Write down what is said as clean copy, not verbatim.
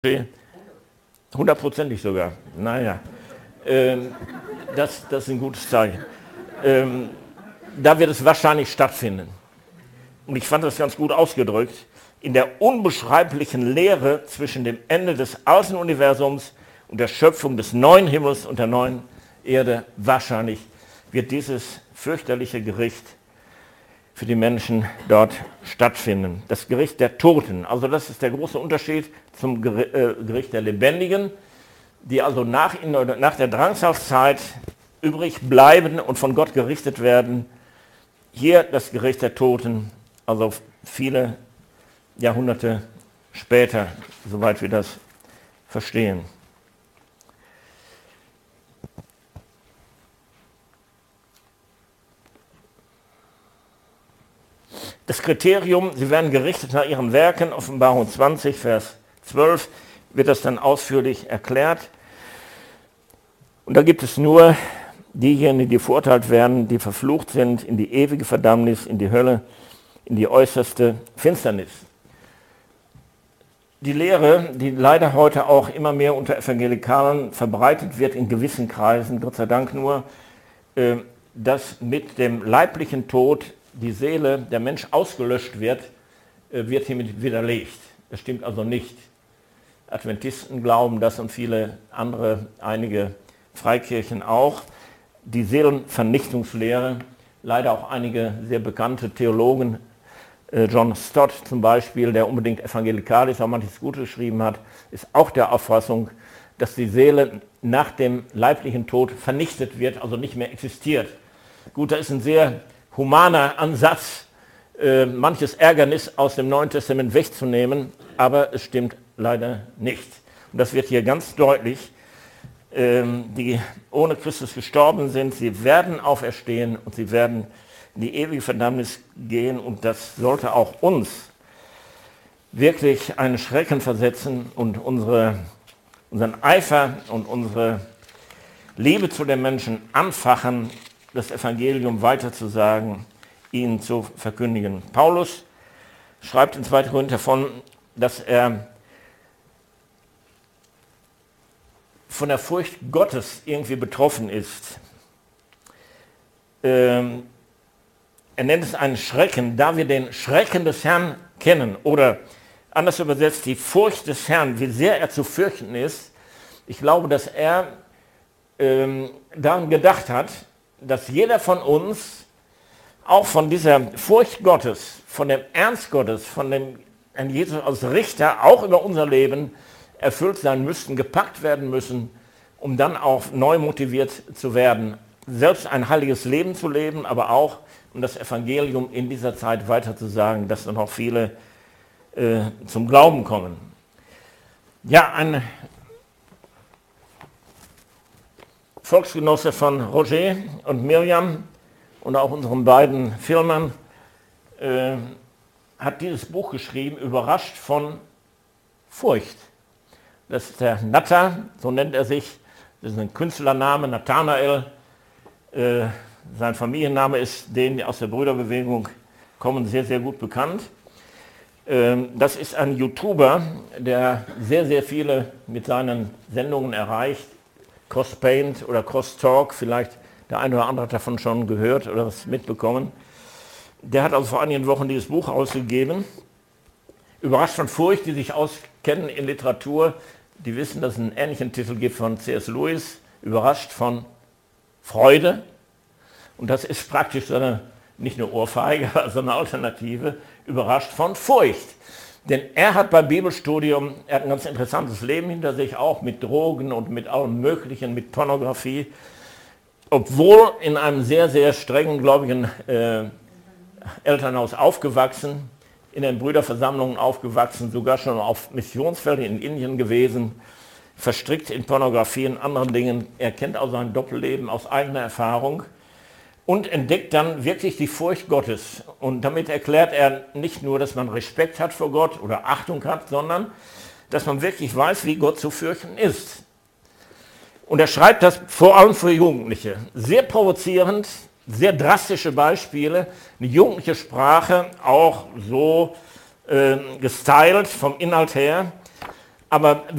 100%ig sogar. Naja, das ist ein gutes Zeichen. Da wird es wahrscheinlich stattfinden. Und ich fand das ganz gut ausgedrückt. In der unbeschreiblichen Leere zwischen dem Ende des alten Universums und der Schöpfung des neuen Himmels und der neuen Erde wahrscheinlich wird dieses fürchterliche Gericht für die Menschen dort stattfinden. Das Gericht der Toten. Also das ist der große Unterschied zum Gericht der Lebendigen, die also nach der Drangsalzzeit übrig bleiben und von Gott gerichtet werden. Hier das Gericht der Toten, also viele Jahrhunderte später, soweit wir das verstehen. Das Kriterium, sie werden gerichtet nach ihren Werken, Offenbarung 20, Vers 12, wird das dann ausführlich erklärt. Und da gibt es nur diejenigen, die verurteilt werden, die verflucht sind in die ewige Verdammnis, in die Hölle, in die äußerste Finsternis. Die Lehre, die leider heute auch immer mehr unter Evangelikalen verbreitet wird in gewissen Kreisen, Gott sei Dank nur, dass mit dem leiblichen Tod die Seele, der Mensch ausgelöscht wird hiermit widerlegt. Das stimmt also nicht. Adventisten glauben das und viele andere, einige Freikirchen auch. Die Seelenvernichtungslehre, leider auch einige sehr bekannte Theologen, John Stott zum Beispiel, der unbedingt evangelikal ist, auch manches Gutes geschrieben hat, ist auch der Auffassung, dass die Seele nach dem leiblichen Tod vernichtet wird, also nicht mehr existiert. Gut, das ist ein sehr humaner Ansatz, manches Ärgernis aus dem Neuen Testament wegzunehmen, aber es stimmt leider nicht. Und das wird hier ganz deutlich. Die ohne Christus gestorben sind, sie werden auferstehen und sie werden in die ewige Verdammnis gehen, und das sollte auch uns wirklich einen Schrecken versetzen und unseren Eifer und unsere Liebe zu den Menschen anfachen, das Evangelium weiterzusagen, ihnen zu verkündigen. Paulus schreibt in 2. Korinther davon, dass er von der Furcht Gottes irgendwie betroffen ist. Er nennt es einen Schrecken, da wir den Schrecken des Herrn kennen. Oder anders übersetzt, die Furcht des Herrn, wie sehr er zu fürchten ist. Ich glaube, dass er daran gedacht hat, dass jeder von uns auch von dieser Furcht Gottes, von dem Ernst Gottes, von dem Herrn Jesus als Richter auch über unser Leben erfüllt sein müssten, gepackt werden müssen, um dann auch neu motiviert zu werden, selbst ein heiliges Leben zu leben, aber auch um das Evangelium in dieser Zeit weiterzusagen, dass dann auch viele zum Glauben kommen. Ja, ein Volksgenosse von Roger und Miriam und auch unseren beiden Firmen hat dieses Buch geschrieben, Überrascht von Furcht. Das ist der Natter, so nennt er sich, das ist ein Künstlername, Nathanael. Sein Familienname ist denen, die aus der Brüderbewegung kommen, sehr, sehr gut bekannt. Das ist ein YouTuber, der sehr, sehr viele mit seinen Sendungen erreicht. Crosspaint oder Crosstalk, vielleicht der eine oder andere hat davon schon gehört oder was mitbekommen. Der hat also vor einigen Wochen dieses Buch ausgegeben. Überrascht von Furcht, die sich auskennen in Literatur, die wissen, dass es einen ähnlichen Titel gibt von C.S. Lewis, Überrascht von Freude. Und das ist praktisch so eine, nicht nur Ohrfeige, sondern eine Alternative, Überrascht von Furcht. Denn er hat beim Bibelstudium, er hat ein ganz interessantes Leben hinter sich, auch mit Drogen und mit allem Möglichen, mit Pornografie. Obwohl in einem sehr, sehr strengen gläubigen Elternhaus aufgewachsen, in den Brüderversammlungen aufgewachsen, sogar schon auf Missionsfeldern in Indien gewesen, verstrickt in Pornografie und anderen Dingen. Er kennt also ein Doppelleben aus eigener Erfahrung und entdeckt dann wirklich die Furcht Gottes. Und damit erklärt er nicht nur, dass man Respekt hat vor Gott oder Achtung hat, sondern dass man wirklich weiß, wie Gott zu fürchten ist. Und er schreibt das vor allem für Jugendliche. Sehr provozierend, sehr drastische Beispiele, eine jugendliche Sprache, auch so gestylt vom Inhalt her. Aber